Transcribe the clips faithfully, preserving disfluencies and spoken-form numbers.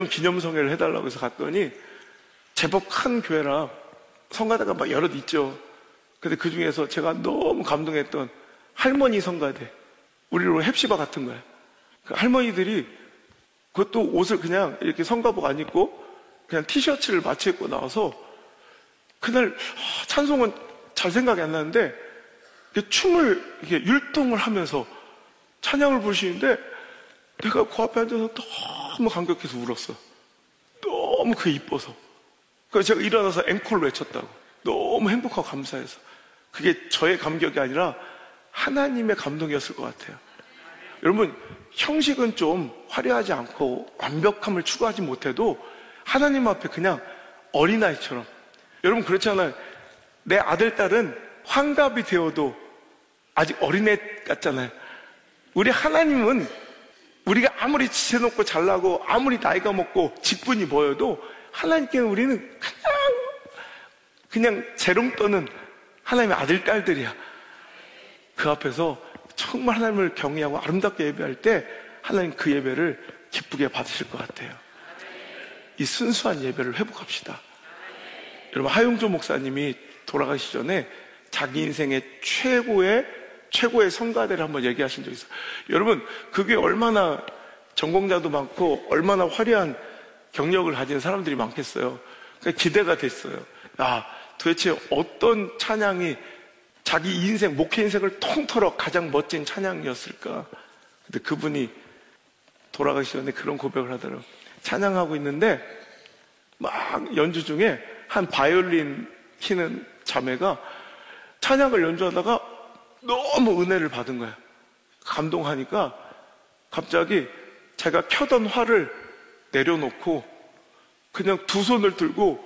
기념성회를 해달라고 해서 갔더니 제법 큰 교회라 성가대가 막 여럿 있죠. 근데 그 중에서 제가 너무 감동했던 할머니 성가대, 우리로 헵시바 같은 거예요. 그 할머니들이 그것도 옷을 그냥 이렇게 성가복 안 입고 그냥 티셔츠를 맞춰 입고 나와서 그날 찬송은 잘 생각이 안 나는데 춤을 이렇게 율동을 하면서 찬양을 부르시는데 내가 그 앞에 앉아서 너무 감격해서 울었어. 너무 그게 이뻐서. 그래서 제가 일어나서 앵콜로 외쳤다고. 너무 행복하고 감사해서. 그게 저의 감격이 아니라 하나님의 감동이었을 것 같아요. 여러분, 형식은 좀 화려하지 않고 완벽함을 추구하지 못해도 하나님 앞에 그냥 어린아이처럼. 여러분 그렇잖아요. 내 아들, 딸은 환갑이 되어도 아직 어린애 같잖아요. 우리 하나님은 우리가 아무리 지쳐놓고 잘나고 아무리 나이가 먹고 직분이 보여도 하나님께는 우리는 그냥 그냥 재롱 떠는 하나님의 아들, 딸들이야. 그 앞에서 정말 하나님을 경외하고 아름답게 예배할 때 하나님 그 예배를 기쁘게 받으실 것 같아요. 이 순수한 예배를 회복합시다. 여러분, 하용조 목사님이 돌아가시기 전에 자기 인생의 최고의 최고의 성가대를 한번 얘기하신 적이 있어요. 여러분, 그게 얼마나 전공자도 많고 얼마나 화려한 경력을 가진 사람들이 많겠어요. 그러니까 기대가 됐어요. 아, 도대체 어떤 찬양이 자기 인생, 목회 인생을 통틀어 가장 멋진 찬양이었을까? 근데 그분이 돌아가시기 전에 그런 고백을 하더라고요. 찬양하고 있는데 막 연주 중에 한 바이올린 키는 자매가 찬양을 연주하다가 너무 은혜를 받은 거예요. 감동하니까 갑자기 제가 켜던 활을 내려놓고 그냥 두 손을 들고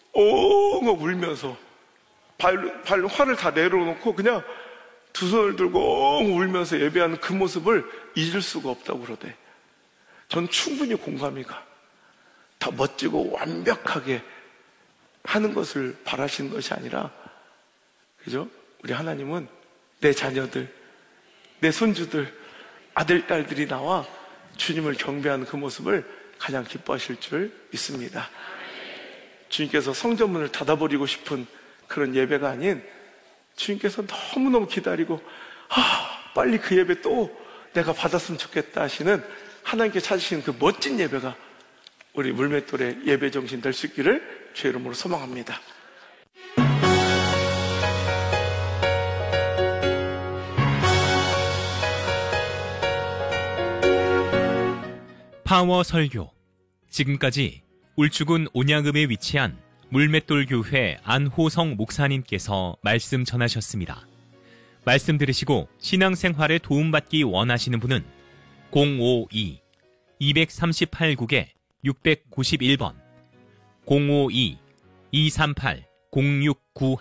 엉엉 울면서 발, 발, 활을 다 내려놓고 그냥 두 손을 들고 엉 울면서 예배하는 그 모습을 잊을 수가 없다고 그러대. 전 충분히 공감이 가. 더 멋지고 완벽하게 하는 것을 바라시는 것이 아니라, 그죠? 우리 하나님은 내 자녀들, 내 손주들, 아들, 딸들이 나와 주님을 경배하는 그 모습을 가장 기뻐하실 줄 믿습니다. 주님께서 성전문을 닫아버리고 싶은 그런 예배가 아닌, 주님께서 너무너무 기다리고 아, 빨리 그 예배 또 내가 받았으면 좋겠다 하시는 하나님께 찾으시는 그 멋진 예배가 우리 물맷돌의 예배 정신 될 수 있기를 주의 이름으로 소망합니다. 파워 설교. 지금까지 울주군 온양읍에 위치한 물맷돌 교회 안호성 목사님께서 말씀 전하셨습니다. 말씀 들으시고 신앙생활에 도움받기 원하시는 분은 공오이 이삼팔 국에 육구일 번, 공오이 이삼팔 공육구일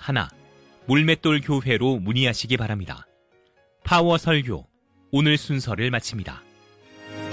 물맷돌 교회로 문의하시기 바랍니다. 파워 설교, 오늘 순서를 마칩니다.